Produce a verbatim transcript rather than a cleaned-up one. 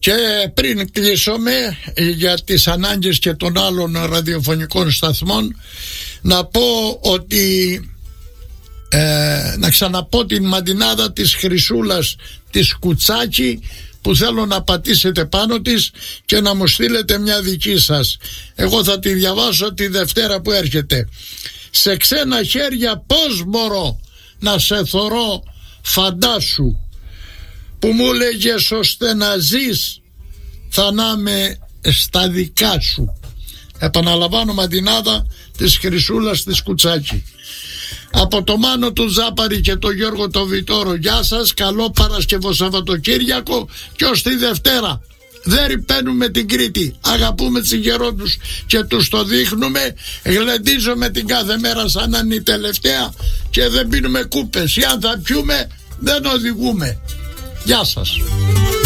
Και πριν κλείσουμε για τις ανάγκες και των άλλων ραδιοφωνικών σταθμών, να πω ότι ε, να ξαναπώ την μαντινάδα της Χρυσούλας της Κουτσάκη, που θέλω να πατήσετε πάνω της και να μου στείλετε μια δική σας. Εγώ θα τη διαβάσω τη Δευτέρα που έρχεται. Σε ξένα χέρια πώς μπορώ να σε θωρώ, φαντάσου, που μου λέγες ώστε να ζεις θα να είμαι στα δικά σου. Επαναλαμβάνω, μαντινάδα της Χρυσούλας της Κουτσάκη. Από το Μάνο του Ζάπαρη και το Γιώργο το Βιτόρο, γεια σας, καλό Παρασκευό Σαββατοκύριακο και ως τη Δευτέρα. Δεν ρηπαίνουμε την Κρήτη, αγαπούμε τους γερόντους και τους το δείχνουμε. Γλεντίζουμε την κάθε μέρα σαν να είναι η τελευταία και δεν πίνουμε κούπες, ή αν θα πιούμε δεν οδηγούμε. Γεια σας.